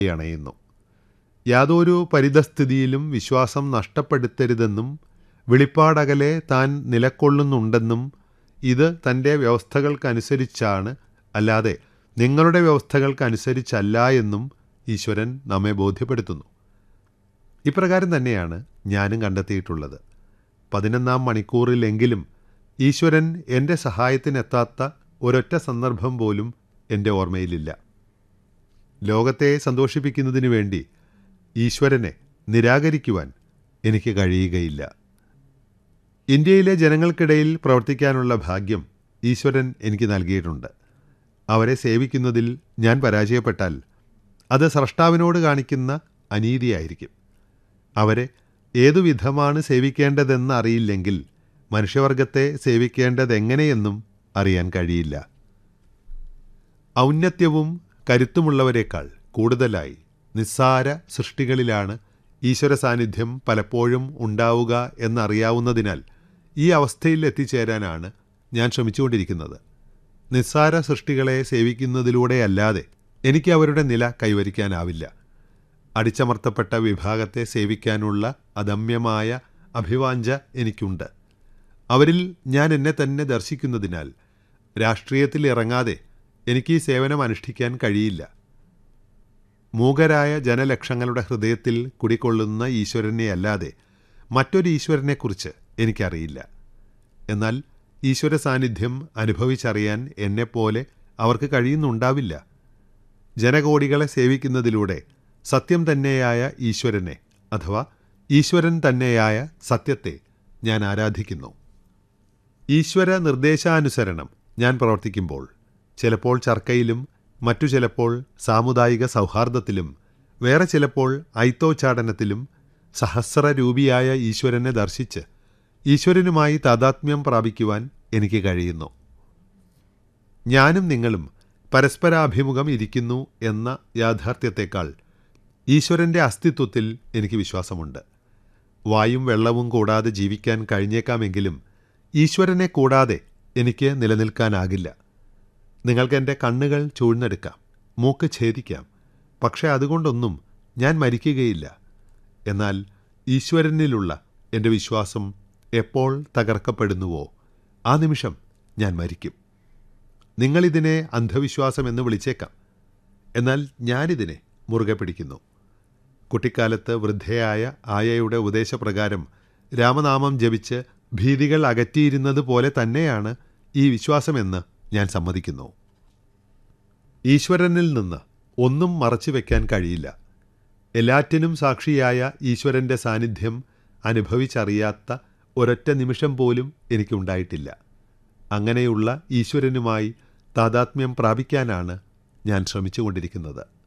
അണയുന്നു. യാതൊരു പരിതസ്ഥിതിയിലും വിശ്വാസം നഷ്ടപ്പെടുത്തരുതെന്നും വെളിപ്പാടകലെ താൻ നിലകൊള്ളുന്നുണ്ടെന്നും ഇത് തൻ്റെ വ്യവസ്ഥകൾക്കനുസരിച്ചാണ്, അല്ലാതെ നിങ്ങളുടെ വ്യവസ്ഥകൾക്കനുസരിച്ചല്ല എന്നും ഈശ്വരൻ നമ്മെ ബോധ്യപ്പെടുത്തുന്നു. ഇപ്രകാരം തന്നെയാണ് ഞാനും കണ്ടെത്തിയിട്ടുള്ളത്. 11-ാം മണിക്കൂറിലെങ്കിലും ഈശ്വരൻ എൻ്റെ സഹായത്തിനെത്താത്ത ഒരൊറ്റ സന്ദർഭം പോലും എൻ്റെ ഓർമ്മയിലില്ല. ലോകത്തെ സന്തോഷിപ്പിക്കുന്നതിന് വേണ്ടി ഈശ്വരനെ നിരാകരിക്കുവാൻ എനിക്ക് കഴിയുകയില്ല. ഇന്ത്യയിലെ ജനങ്ങൾക്കിടയിൽ പ്രവർത്തിക്കാനുള്ള ഭാഗ്യം ഈശ്വരൻ എനിക്ക് നൽകിയിട്ടുണ്ട്. അവരെ സേവിക്കുന്നതിൽ ഞാൻ പരാജയപ്പെട്ടാൽ അത് സ്രഷ്ടാവിനോട് കാണിക്കുന്ന അനീതിയായിരിക്കും. അവരെ ഏതുവിധമാണ് സേവിക്കേണ്ടതെന്ന് അറിയില്ലെങ്കിൽ മനുഷ്യവർഗത്തെ സേവിക്കേണ്ടതെങ്ങനെയെന്നും അറിയാൻ കഴിയില്ല. ഔന്നത്യവും കരുത്തുമുള്ളവരെക്കാൾ കൂടുതലായി നിസ്സാര സൃഷ്ടികളിലാണ് ഈശ്വര സാന്നിധ്യം പലപ്പോഴും ഉണ്ടാവുക എന്നറിയാവുന്നതിനാൽ ഈ അവസ്ഥയിൽ എത്തിച്ചേരാനാണ് ഞാൻ ശ്രമിച്ചുകൊണ്ടിരിക്കുന്നത്. നിസ്സാര സൃഷ്ടികളെ സേവിക്കുന്നതിലൂടെയല്ലാതെ എനിക്ക് അവരുടെ നില കൈവരിക്കാനാവില്ല. അടിച്ചമർത്തപ്പെട്ട വിഭാഗത്തെ സേവിക്കാനുള്ള അദമ്യമായ അഭിവാഞ്ച എനിക്കുണ്ട്. അവരിൽ ഞാൻ എന്നെ തന്നെ ദർശിക്കുന്നതിനാൽ രാഷ്ട്രീയത്തിൽ ഇറങ്ങാതെ എനിക്ക് ഈ സേവനം അനുഷ്ഠിക്കാൻ കഴിയില്ല. മൂകരായ ജനലക്ഷങ്ങളുടെ ഹൃദയത്തിൽ കുടികൊള്ളുന്ന ഈശ്വരനെ അല്ലാതെ മറ്റൊരു ഈശ്വരനെക്കുറിച്ച് എനിക്കറിയില്ല. എന്നാൽ ഈശ്വര സാന്നിധ്യം അനുഭവിച്ചറിയാൻ എന്നെപ്പോലെ അവർക്ക് കഴിയുന്നുണ്ടാവില്ല. ജനകോടികളെ സേവിക്കുന്നതിലൂടെ സത്യം തന്നെയായ ഈശ്വരനെ, അഥവാ ഈശ്വരൻ തന്നെയായ സത്യത്തെ ഞാൻ ആരാധിക്കുന്നു. ഈശ്വര നിർദ്ദേശാനുസരണം ഞാൻ പ്രവർത്തിക്കുമ്പോൾ ചിലപ്പോൾ ചർക്കയിലും മറ്റു ചിലപ്പോൾ സാമുദായിക സൗഹാർദ്ദത്തിലും വേറെ ചിലപ്പോൾ ഐത്തോച്ചാടനത്തിലും സഹസ്രരൂപിയായ ഈശ്വരനെ ദർശിച്ച് ഈശ്വരനുമായി താദാത്മ്യം പ്രാപിക്കുവാൻ എനിക്ക് കഴിയുന്നു. ഞാനും നിങ്ങളും പരസ്പരാഭിമുഖം ഇരിക്കുന്നു എന്ന യാഥാർത്ഥ്യത്തെക്കാൾ ഈശ്വരൻ്റെ അസ്തിത്വത്തിൽ എനിക്ക് വിശ്വാസമുണ്ട്. വായും വെള്ളവും കൂടാതെ ജീവിക്കാൻ കഴിഞ്ഞേക്കാമെങ്കിലും ഈശ്വരനെ കൂടാതെ എനിക്ക് നിലനിൽക്കാനാകില്ല. നിങ്ങൾക്ക് എൻ്റെ കണ്ണുകൾ ചൂഴ്ന്നെടുക്കാം, മൂക്ക് ഛേദിക്കാം, പക്ഷേ അതുകൊണ്ടൊന്നും ഞാൻ മരിക്കുകയില്ല. എന്നാൽ ഈശ്വരനിലുള്ള എൻ്റെ വിശ്വാസം എപ്പോൾ തകർക്കപ്പെടുന്നുവോ ആ നിമിഷം ഞാൻ മരിക്കും. നിങ്ങളിതിനെ അന്ധവിശ്വാസമെന്ന് വിളിച്ചേക്കാം, എന്നാൽ ഞാനിതിനെ മുറുകെ പിടിക്കുന്നു. കുട്ടിക്കാലത്ത് വൃദ്ധയായ ആയയുടെ ഉപദേശപ്രകാരം രാമനാമം ജപിച്ച് ഭീതികൾ അകറ്റിയിരുന്നത് പോലെ തന്നെയാണ് ഈ വിശ്വാസമെന്ന് ഞാൻ സമ്മതിക്കുന്നു. ഈശ്വരനിൽ നിന്ന് ഒന്നും മറച്ചു വയ്ക്കാൻ കഴിയില്ല. എല്ലാറ്റിനും സാക്ഷിയായ ഈശ്വരൻ്റെ സാന്നിധ്യം അനുഭവിച്ചറിയാത്ത ഒരൊറ്റ നിമിഷം പോലും എനിക്കുണ്ടായിട്ടില്ല. അങ്ങനെയുള്ള ഈശ്വരനുമായി താദാത്മ്യം പ്രാപിക്കാനാണ് ഞാൻ ശ്രമിച്ചുകൊണ്ടിരിക്കുന്നത്.